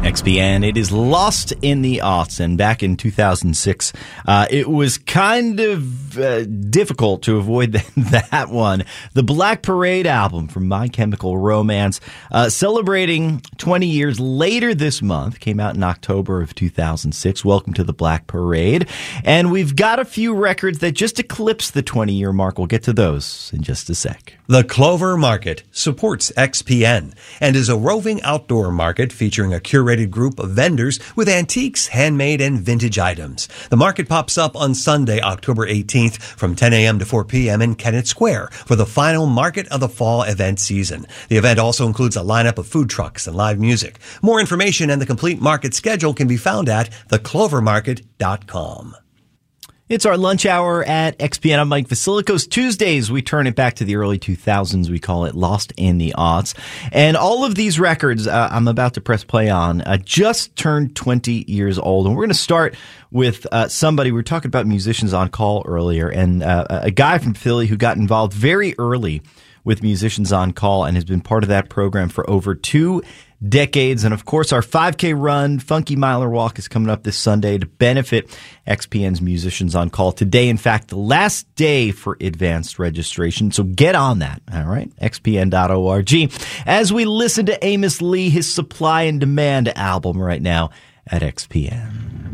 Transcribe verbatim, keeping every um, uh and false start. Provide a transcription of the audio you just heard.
X P N. It is Lost in the Aughts, and back in two thousand six, uh, it was kind of uh, difficult to avoid that, that one. The Black Parade album from My Chemical Romance, uh, celebrating twenty years later this month, came out in October of two thousand six. Welcome to the Black Parade. And we've got a few records that just eclipsed the twenty-year mark. We'll get to those in just a sec. The Clover Market supports X P N and is a roving outdoor market featuring a curated group of vendors with antiques, handmade, and vintage items. The market pops up on Sunday, October eighteenth from ten a.m. to four p.m. in Kennett Square for the final Market of the Fall event season. The event also includes a lineup of food trucks and live music. More information and the complete market schedule can be found at the clover market dot com. It's our lunch hour at X P N. I'm Mike Vasilikos. Tuesdays, we turn it back to the early two thousands. We call it Lost in the Aughts. And all of these records uh, I'm about to press play on uh, just turned twenty years old. And we're going to start with uh, somebody. We were talking about musicians on call earlier, and uh, a guy from Philly who got involved very early with Musicians on Call and has been part of that program for over two decades. And of course, our five K run, Funky Miler Walk, is coming up this Sunday to benefit X P N's Musicians on Call. Today, in fact, the last day for advanced registration. So get on that. All right. X P N dot org. As we listen to Amos Lee, his Supply and Demand album right now at X P N.